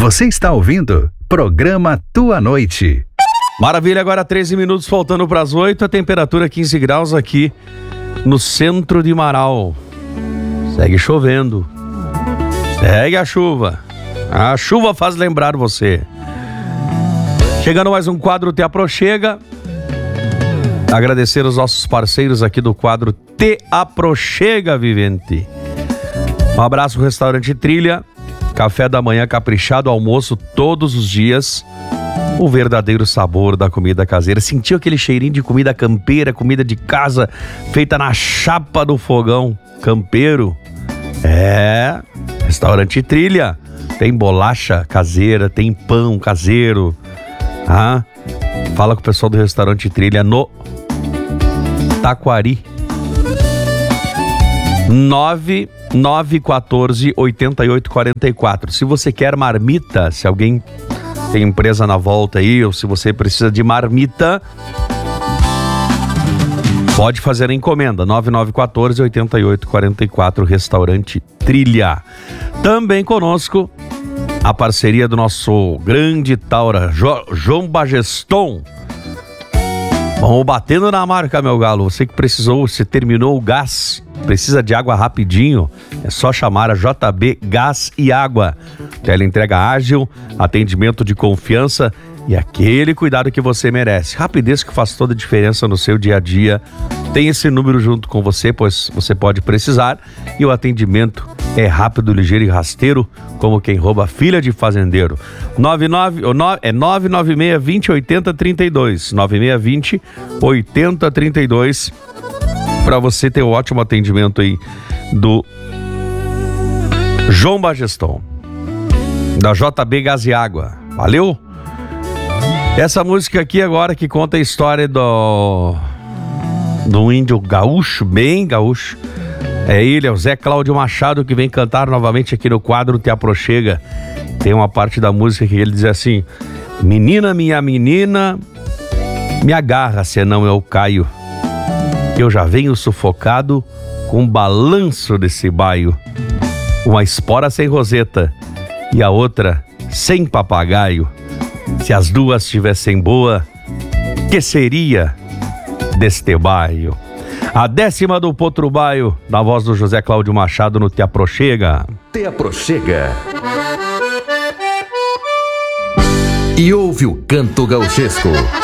Você está ouvindo Programa Tua Noite. Maravilha, agora 13 minutos faltando para as 8, a temperatura 15 graus aqui no centro de Marau. Segue chovendo. Segue a chuva. A chuva faz lembrar você. Chegando mais um quadro Te Aproxega. Agradecer os nossos parceiros aqui do quadro Te Aproxega, Vivente. Um abraço, Restaurante Trilha. Café da manhã caprichado, almoço todos os dias. O verdadeiro sabor da comida caseira. Sentiu aquele cheirinho de comida campeira, comida de casa, feita na chapa do fogão campeiro? É, Restaurante Trilha. Tem bolacha caseira, tem pão caseiro. Fala com o pessoal do Restaurante Trilha no Taquari. 9914-8844. Se você quer marmita, se alguém tem empresa na volta aí, ou se você precisa de marmita, pode fazer a encomenda. 9914-8844, Restaurante Trilha. Também conosco a parceria do nosso grande taura, João Bageston. Vamos batendo na marca, meu galo. Você que precisou, você terminou o gás, precisa de água rapidinho, é só chamar a JB Gás e Água. Teleentrega ágil, atendimento de confiança e aquele cuidado que você merece. Rapidez que faz toda a diferença no seu dia a dia. Tem esse número junto com você, pois você pode precisar. E o atendimento é rápido, ligeiro e rasteiro, como quem rouba filha de fazendeiro. 996-20-80-32. 9620-80-32. Para você ter um ótimo atendimento aí do João Bageston, da JB Gás e Água. Valeu? Essa música aqui agora que conta a história do índio gaúcho, bem gaúcho. É ele, é o Zé Cláudio Machado, que vem cantar novamente aqui no quadro Te Aproxega. Tem uma parte da música que ele diz assim: menina, minha menina, me agarra, senão eu caio. Eu já venho sufocado com um balanço desse baio. Uma espora sem roseta e a outra sem papagaio. Se as duas tivessem boa, que seria deste baio? A 10ª do Potro Baio, na voz do José Cláudio Machado no Te Aproxega. Te Aproxega. E ouve o canto gauchesco.